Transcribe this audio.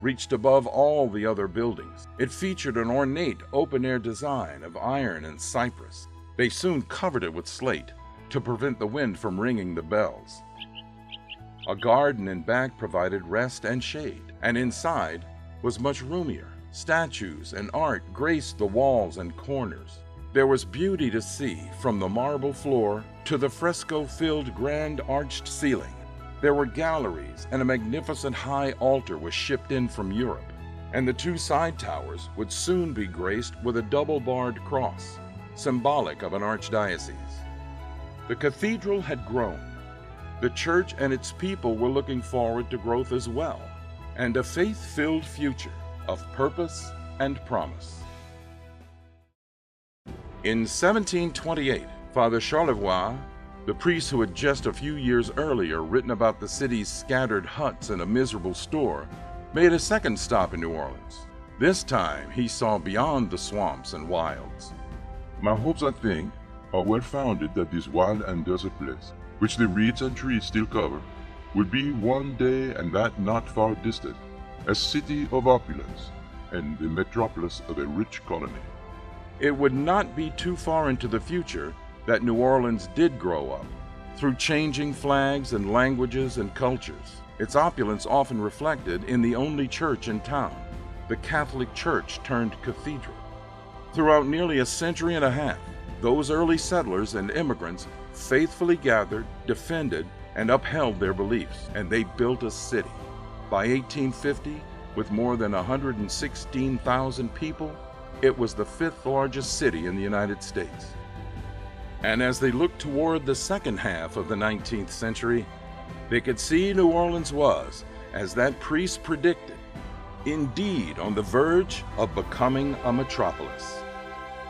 reached above all the other buildings. It featured an ornate open-air design of iron and cypress. They soon covered it with slate to prevent the wind from ringing the bells. A garden in back provided rest and shade, and inside was much roomier. Statues and art graced the walls and corners. There was beauty to see from the marble floor to the fresco-filled grand arched ceiling. There were galleries, and a magnificent high altar was shipped in from Europe, and the two side towers would soon be graced with a double-barred cross, symbolic of an archdiocese. The cathedral had grown. The church and its people were looking forward to growth as well, and a faith-filled future of purpose and promise. In 1728, Father Charlevoix, the priest who had just a few years earlier written about the city's scattered huts and a miserable store, made a second stop in New Orleans. This time, he saw beyond the swamps and wilds. My hopes, I think, are well founded that this wild and desert place, which the reeds and trees still cover, will be one day, and that not far distant, a city of opulence and the metropolis of a rich colony. It would not be too far into the future that New Orleans did grow up. Through changing flags and languages and cultures, its opulence often reflected in the only church in town, the Catholic Church turned cathedral. Throughout nearly a century and a half, those early settlers and immigrants faithfully gathered, defended, and upheld their beliefs, and they built a city. By 1850, with more than 116,000 people, it was the fifth largest city in the United States. And as they looked toward the second half of the 19th century, they could see New Orleans was, as that priest predicted, indeed on the verge of becoming a metropolis.